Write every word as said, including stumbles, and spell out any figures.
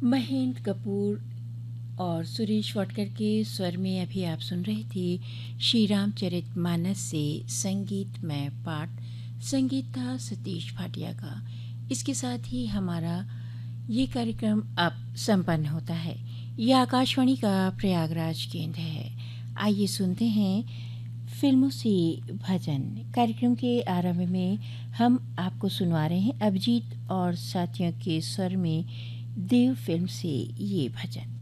महेंद्र कपूर और सुरेश वाडकर के स्वर में अभी आप सुन रहे थे श्री रामचरितमानस से संगीतमय पाठ। संगीत था सतीश भाटिया का। इसके साथ ही हमारा ये कार्यक्रम अब संपन्न होता है। यह आकाशवाणी का प्रयागराज केंद्र है। आइए सुनते हैं फिल्मों से भजन। कार्यक्रम के आरंभ में हम आपको सुनवा रहे हैं अभिजीत और साथियों के स्वर में देव फिल्म से ये भजन।